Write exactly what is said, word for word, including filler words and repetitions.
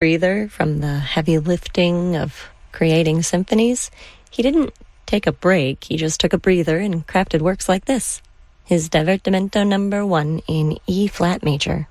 breather from the heavy lifting of creating symphonies, he didn't take a break, he just took a breather and crafted works like this. His Divertimento number one in E-flat major.